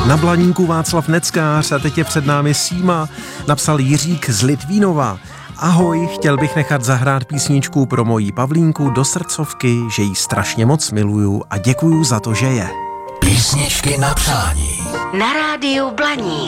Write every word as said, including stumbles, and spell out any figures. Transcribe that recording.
Na Blaníku Václav Neckář a teď je před námi Síma, napsal Jiřík z Litvínova. Ahoj, chtěl bych nechat zahrát písničku pro moji Pavlínku do srdcovky, že jí strašně moc miluju a děkuju za to, že je. Písničky na přání. Na rádiu Blaník.